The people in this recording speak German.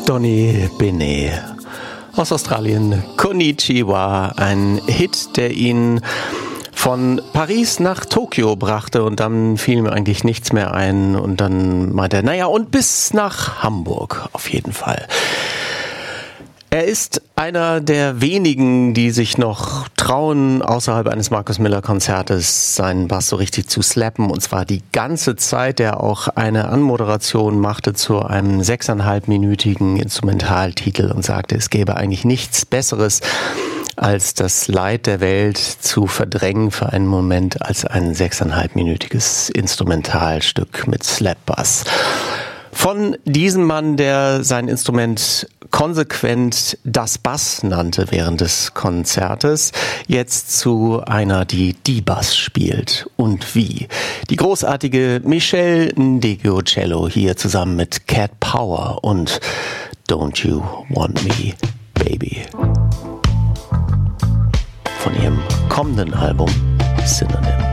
Donny Benet aus Australien, Konnichiwa, ein Hit, der ihn von Paris nach Tokio brachte und dann fiel mir eigentlich nichts mehr ein und dann meinte er, naja, und bis nach Hamburg auf jeden Fall. Er ist einer der wenigen, die sich noch trauen, außerhalb eines Marcus Miller Konzertes seinen Bass so richtig zu slappen, und zwar die ganze Zeit, der auch eine Anmoderation machte zu einem 6,5-minütigen Instrumentaltitel und sagte, es gäbe eigentlich nichts Besseres, als das Leid der Welt zu verdrängen für einen Moment als ein 6,5-minütiges Instrumentalstück mit Slap-Bass. Von diesem Mann, der sein Instrument konsequent das Bass nannte während des Konzertes, jetzt zu einer, die Bass spielt. Und wie? Die großartige Michelle Ndegeocello hier zusammen mit Cat Power und Don't You Want Me, Baby. Von ihrem kommenden Album Synonym.